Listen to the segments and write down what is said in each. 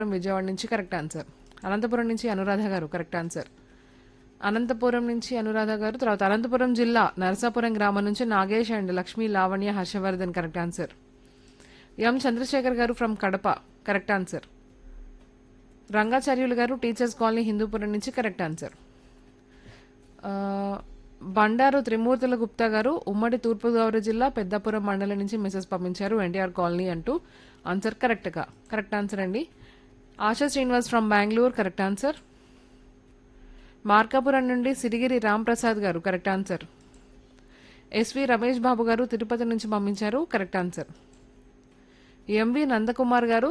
విజయవాడ నుంచి correct answer. Anantapuram నుంచి అనురాధ గారు కరెక్ట్ ఆన్సర్. అనంతపురం నుంచి అనురాధ గారు. తర్వాత అనంతపురం జిల్లా నరసాపురం గ్రామం నుంచి Nagesh and Lakshmi Lavanya Harshavardhan correct answer. ఎం చంద్రశేఖర్ గారు from Kadapa correct answer. Rangacharyulu గారు టీచర్స్ కాలనీ హిందూపురం నుంచి కరెక్ట్ ఆన్సర్. ఆ, బండారు త్రిమూర్తుల గుప్తా గారు ఉమ్మడి తూర్పుగోదావరి జిల్లా పెద్దాపురం మండలం నుంచి మెసేజ్ పంపించారు ఎన్టీఆర్ కాలనీ అంటూ. ఆన్సర్ కరెక్ట్ ఆన్సర్ అండి. ASHA Srinivas from Bengaluru correct answer. Markapuram నుండి సిరిగిరి రామ్ ప్రసాద్ గారు correct answer. SV Ramesh Babu గారు తిరుపతి నుంచి పంపించారు కరెక్ట్ ఆన్సర్. ఎంవి నందకుమార్ గారు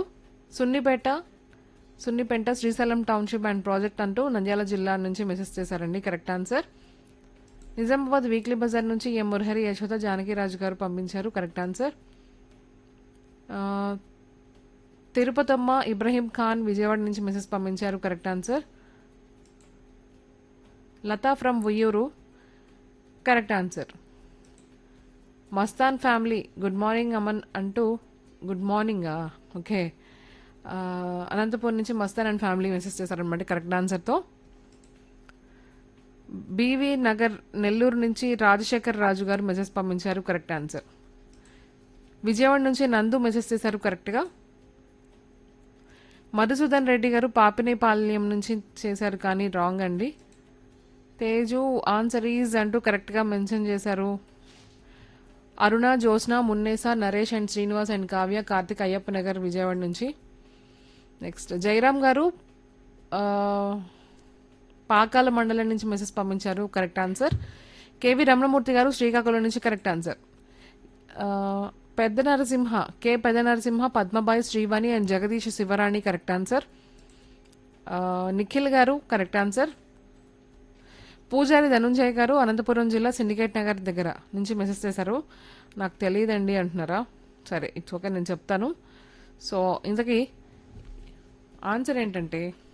Sunnipeta Srisailam township and project అంటూ నంద్యాల జిల్లా నుంచి మెసేజ్ చేశారండి correct answer. Nizamabad weekly Bazar నుంచి ఎం మురహరి యశోద జానకిరాజు గారు పంపించారు కరెక్ట్ ఆన్సర్. ఆ, తిరుపతమ్మ ఇబ్రహీం ఖాన్ విజయవాడ నుంచి మెసేజ్ పంపించారు correct answer. Lata from Uyyuru correct answer. Mastan family good morning Aman అంటూ గుడ్ మార్నింగా ఓకే. అనంతపురం నుంచి మస్తాన్ అండ్ ఫ్యామిలీ మెసేజ్ చేశారనమాట కరెక్ట్ ఆన్సర్తో. బీవీ నగర్ నెల్లూరు నుంచి రాజశేఖర్ రాజు గారు మెసేజ్ పంపించారు కరెక్ట్ ఆన్సర్. విజయవాడ నుంచి నందు మెసేజ్ చేశారు కరెక్ట్గా. మధుసూదన్ రెడ్డి గారు పాపినేపాల్యం నుంచి చేశారు కానీ రాంగ్ అండి. తేజు ఆన్సర్ ఈజ్ అంటూ కరెక్ట్గా మెన్షన్ చేశారు. అరుణ జ్యోత్స్న మున్నేసా నరేష్ అండ్ శ్రీనివాస్ అండ్ కావ్య కార్తిక్ అయ్యప్ప నగర్ విజయవాడ నుంచి. నెక్స్ట్ జయరామ్ గారు పాకాల మండలం నుంచి మెసేజ్ పంపించారు కరెక్ట్ ఆన్సర్. కేవి రమణమూర్తి గారు శ్రీకాకుళం నుంచి కరెక్ట్ ఆన్సర్. పెద్ద Narasimha Padmabai Srivani and Jagadish Shivarani correct answer. Nikhil గారు కరెక్ట్ ఆన్సర్. పూజారి ధనుంజయ్ గారు అనంతపురం జిల్లా సిండికేట్ నగర్ దగ్గర నుంచి మెసేజ్ చేశారు నాకు తెలియదండి అంటున్నారా. సరే ఇట్స్ ఓకే నేను చెప్తాను. సో ఇంతకీ ఆన్సర్ ఏంటంటే